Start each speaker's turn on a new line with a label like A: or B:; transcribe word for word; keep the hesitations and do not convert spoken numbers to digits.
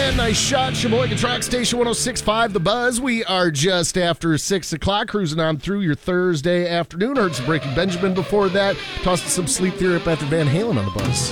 A: again. Nice shot. Sheboygan Truck Station one oh six point five The Buzz. We are just after six o'clock, cruising on through your Thursday afternoon. Heard some Breaking Benjamin before that. Tossed some Sleep Theory up after Van Halen on the Buzz.